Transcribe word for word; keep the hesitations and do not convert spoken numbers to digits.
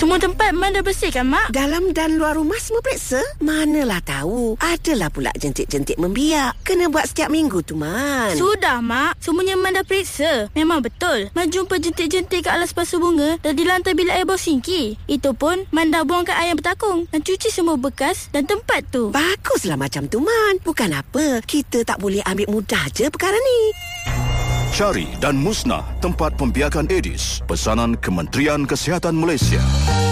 Semua tempat Man dah bersihkan, Mak? Dalam dan luar rumah semua periksa? Manalah tahu. Adalah pula jentik-jentik membiak. Kena buat setiap minggu tu, Man. Sudah, Mak. Semuanya Man dah periksa. Memang betul. Man jumpa jentik-jentik kat alas pasu bunga dan di lantai bilik air bau sinki. Itu pun Man dah buangkan air yang bertakung dan cuci semua bekas dan tempat tu. Baguslah macam tu, Man. Bukan apa, kita tak boleh ambil mudah je perkara ni. Cari dan musnah tempat pembiakan Aedes. Pesanan Kementerian Kesihatan Malaysia.